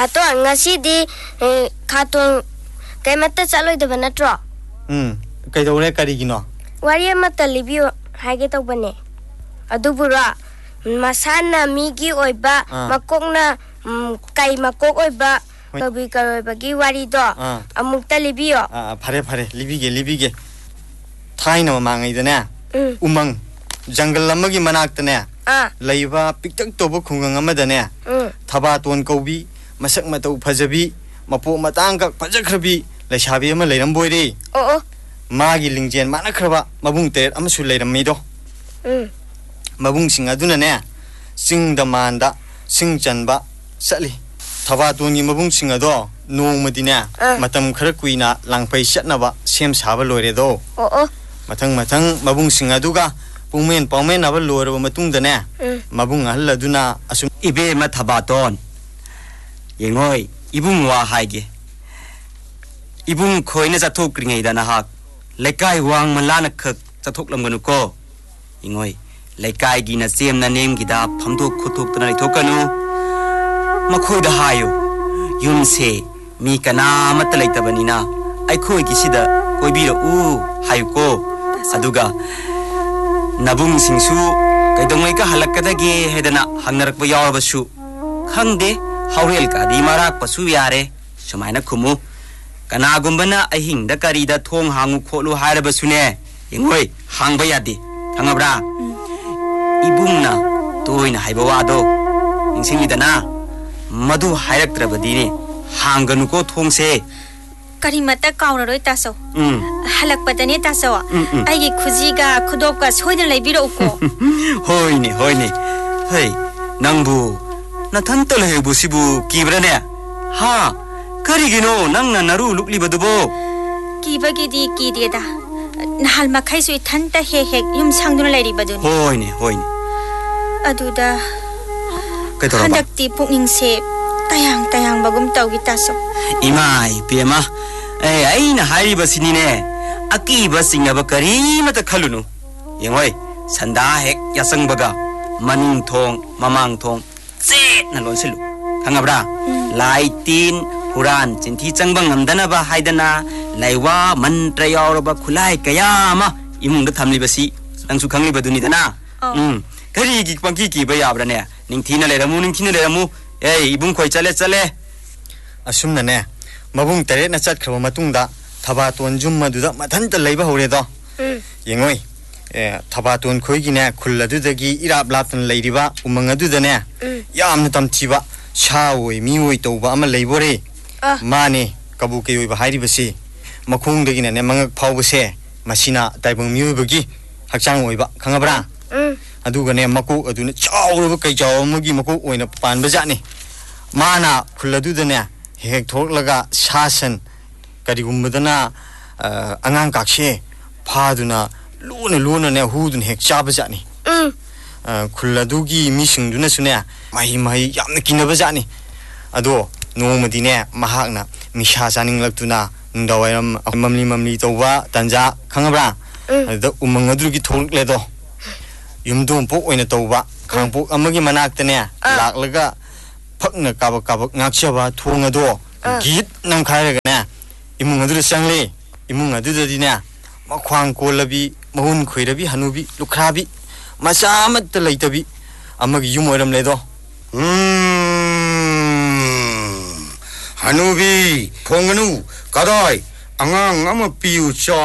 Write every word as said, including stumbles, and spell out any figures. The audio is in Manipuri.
Khaton ngasi di khaton kay mata chaloy da banatro. Hmm, kay daw re kari gino. Wari mata libyo hage taw bane. Adubura masana migi oiba makokna kay makok oiba kabi karoy bagi wari do amukta libyo. Ah, pare pare libige libige. Thaina mangai da ne. Umang jungle lamagi manakta ne. Laiba piktak tobo khungang amada ne. Thabaton kobi masak matau phajabi mapo matang kak phajakhrabi laisabi ama leiram boire. Oh oh. Magi lingjen manakhraba mabung ter amasu leirammi do. Mabung sing aduna ne sing damanda sing chanba sali. Thabaton gi mabung sing ado nongmadi ne matam khara kuina langpai chatnaba sem saba loire do. Oh oh. Matang matang mabung sing aduga pungmen pawmen aba loiraba matung da ne mabung ahal aduna asum ibe ma Thabaton yengoi ibung wa haige ibung khoina chathok ringai da na hak lekai wang malana khak chathok lamganu ko yengoi lekai gi na sem na nem gi da phamdok khothok tana thokanu makhoi da hayo yum se mi kana mat leitabani na ai khoi gi sida koibira u hayo ko aduga nabung singsu kaidongoi ka halakadage hedana hangnarakba yawbasu khangde haurel ka di marak pasu yare sumaina khumu kanagumbana ahing da kari da thong hangu kholu hairabasu ne yengoi hangba yade khangabra ibungna toina haiba wado ningsingidana madu hairaktrabadi ne hanganu ko thongse Karimata kaunaroi taso halakpatani taso aigi khujiga khudopka soidna leibiro ko hoine hoine hey nangbu nathanta lebu sibu kibrane ha karigino nangna naru lukli badubo kibagi di kideda nahal makhai sui thanta he he yum sangduna leiri baduni hoine hoine aduda kaidoraba handakti pukningse tayang tayang bagum tawgi taso imai pema eh aina hariba sinine akiba singaba karimata khalunu yengoi sanda hek yasangbaga maning thong mamang thong se na lonsilu khangabra laitin huran chinthi changbang ngamdana ba haidana laiwa mantra yawraba khulai kayama imungda thamlibasi nangsu khanglibaduni dana um kari gi pangki ki ba yabra ne ningthina leramu ningthina leramu eh ibung khoi chale chale asumna ne mabung tere na chat khaba matungda Thabaton jumma duda mathanta leiba hore do yengoi eh Thabaton khoi gi ne khulla dudagi irap laptan leiriba umang aduda ne yamna tamchiba shaoi mioi toba ama leibore mane kabu ke oiba hairibasi makhung dagi ne mangak phawbase masina taibang mioi hakchang oiba khangabra aduga ne mako aduna chawruba kai chaw magi mako oina panba jani mana khulla duda ne hek thoklaga shasan karigumbadana angang kakshe phaduna luna luna ne hudun hek chaba jani khulladugi misingduna sune mai mai yamna kinaba jani ado nongmadi ne mahakna misha janing laktuna ndawairam mamli mamli towa tanja khangabra ado umang adugi thokle do yumdum pok oina towa khangpok amagi manakta ne laklaga phakna kabak kabak ngakchaba thongado git nang khairaga ne imung adu sangli imung adu dadi ne makhwang kolabi mahun khoirabi hanubi lukhrabi macha amat leitabi amagi yum oiram ledo hanubi phonganu kadai angang ama piu cha